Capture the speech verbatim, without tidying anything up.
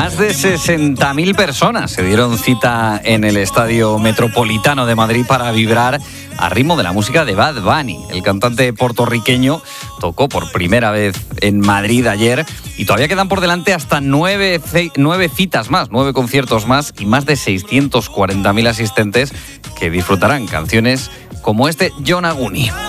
Más de sesenta mil personas se dieron cita en el Estadio Metropolitano de Madrid para vibrar a ritmo de la música de Bad Bunny. El cantante puertorriqueño tocó por primera vez en Madrid ayer y todavía quedan por delante hasta nueve, nueve citas más, nueve conciertos más y más de seiscientos cuarenta mil asistentes que disfrutarán canciones como este Yonaguni.